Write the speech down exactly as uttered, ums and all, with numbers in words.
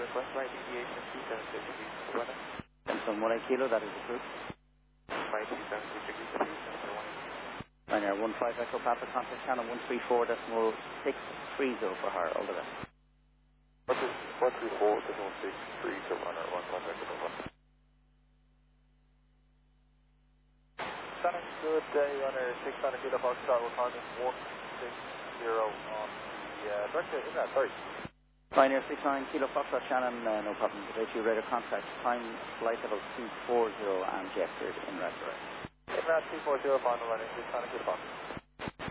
request flight deviation two seven six degrees to the weather. From one eight kilo, that is approved. Flight two seven six degrees to the weather. Ryanair one five Echo Papa, contact channel one three four decimal six three zero for her, all the best. What is one three four decimal six three to Ryanair one five Echo Papa? Shannon, good day, Ryanair six hundred kilo Foxtrot, we're climbing one six zero on the, uh, director, is that, sorry? Ryanair six nine kilo Foxtrot, Shannon, uh, no problem. Today to radar contact, time flight level two four zero and gestured in red. In red two four zero, final Ryanair six hundred kilo Foxtrot.